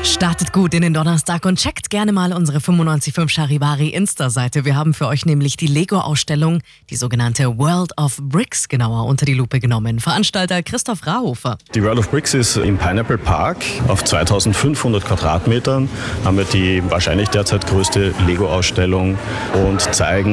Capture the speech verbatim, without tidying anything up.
Startet gut in den Donnerstag und checkt gerne mal unsere fünfundneunzig Komma fünf Charivari Insta-Seite. Wir haben für euch nämlich die Lego-Ausstellung, die sogenannte World of Bricks, genauer unter die Lupe genommen. Veranstalter Christoph Rahofer. Die World of Bricks ist im Pineapple Park auf zweitausendfünfhundert Quadratmetern. Haben wir die wahrscheinlich derzeit größte Lego-Ausstellung und zeigen